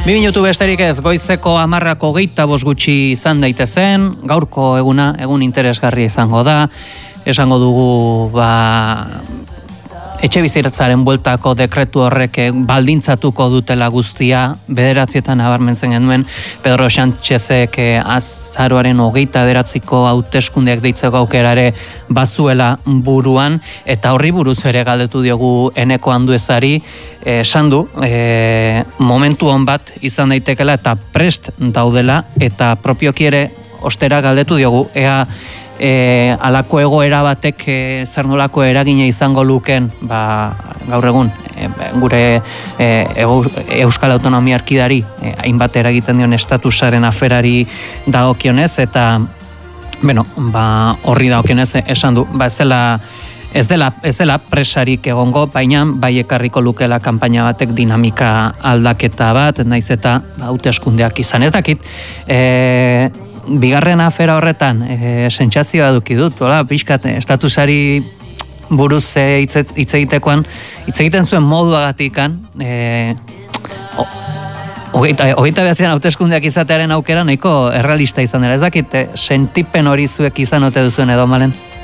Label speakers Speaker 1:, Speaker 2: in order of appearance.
Speaker 1: Bi minutu besterik ez, goizeko 10:25 gutxi izan daitezen, gaurko egun interesgarria izango da, esango dugu, etxebizitzaren bueltako dekretu horrek baldintzatuko dutela guztia, 9:00 nabarmentzen genuen Pedro Sánchezek azaroaren 29ko hauteskundeak deitzeko aukerare bazuela buruan, eta horri buruz ere galdetu diogu Eneko Anduezari, esan du, momentu on bat izan daitekela eta prest daudela, eta propioki ere ostera galdetu diogu, ea alako egoera batek zer nolako eragina izango luken gaur egun gure Euskal Autonomia Erkidari hainbat eragiten dion estatusaren aferari dagokionez, eta horri dagokionez esan du, ez dela presarik egongo, baina bai ekarriko lukela kanpaina batek dinamika aldaketa bat, naiz eta hauteskundeak izan. Ez dakit, bigarren afera horretan sentsazioa eduki dut, pixkat, estatusari buruz hitz egiten zuen moduagatikan, 29an hauteskundeak izatearen aukera nahiko errealista izan dela. Ez dakit, sentipen hori zuek izan ote duzuen edo malen?